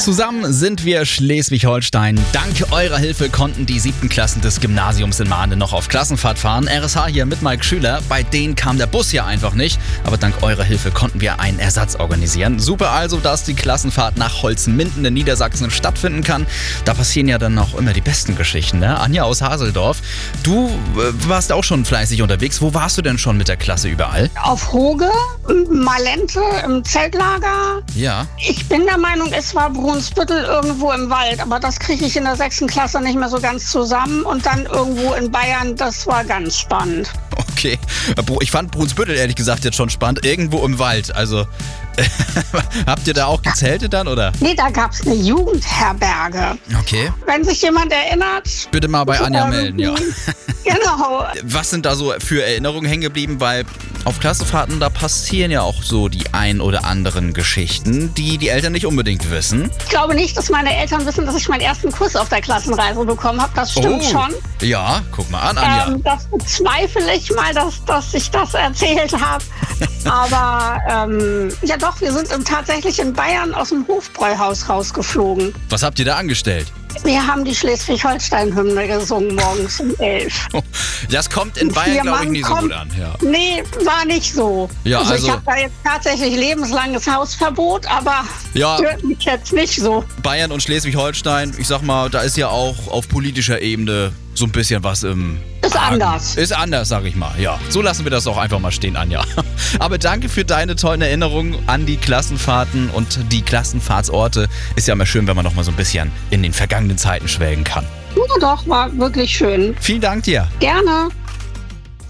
Zusammen sind wir Schleswig-Holstein. Dank eurer Hilfe konnten die 7. Klassen des Gymnasiums in Mahne noch auf Klassenfahrt fahren. RSH hier mit Mike Schüler. Bei denen kam der Bus ja einfach nicht. Aber dank eurer Hilfe konnten wir einen Ersatz organisieren. Super also, dass die Klassenfahrt nach Holzminden in Niedersachsen stattfinden kann. Da passieren ja dann auch immer die besten Geschichten, ne? Anja aus Haseldorf, du warst auch schon fleißig unterwegs. Wo warst du denn schon mit der Klasse überall? Auf Hoge, Malente, im Zeltlager. Ja. Ich bin der Meinung, es war Brunsbüttel irgendwo im Wald, aber das kriege ich in der 6. Klasse nicht mehr so ganz zusammen. Und dann irgendwo in Bayern, das war ganz spannend. Okay, ich fand Brunsbüttel ehrlich gesagt jetzt schon spannend. Irgendwo im Wald, also habt ihr da auch gezeltet dann, oder? Nee, da gab es eine Jugendherberge. Okay. Wenn sich jemand erinnert... Bitte mal bei Anja melden, ja. Genau. Was sind da so für Erinnerungen hängen geblieben? Weil auf Klassenfahrten, da passieren ja auch so die ein oder anderen Geschichten, die die Eltern nicht unbedingt wissen. Ich glaube nicht, dass meine Eltern wissen, dass ich meinen ersten Kuss auf der Klassenreise bekommen habe. Das stimmt schon. Ja, guck mal an, Anja. Das bezweifle ich mal, dass ich das erzählt habe. Aber ja doch, wir sind tatsächlich in Bayern aus dem Hofbräuhaus rausgeflogen. Was habt ihr da angestellt? Wir haben die Schleswig-Holstein-Hymne gesungen morgens um 11. Das kommt in Bayern, glaube ich, nicht so gut an. Ja. Nee, war nicht so. Ja, also ich habe da jetzt tatsächlich lebenslanges Hausverbot, aber ja, stört mich jetzt nicht so. Bayern und Schleswig-Holstein, ich sag mal, da ist ja auch auf politischer Ebene so ein bisschen was im Ist anders. Ist anders, sag ich mal. Ja, so lassen wir das auch einfach mal stehen, Anja. Aber danke für deine tollen Erinnerungen an die Klassenfahrten und die Klassenfahrtsorte. Ist ja immer schön, wenn man noch mal so ein bisschen in den vergangenen Zeiten schwelgen kann. Ja doch, war wirklich schön. Vielen Dank dir. Gerne.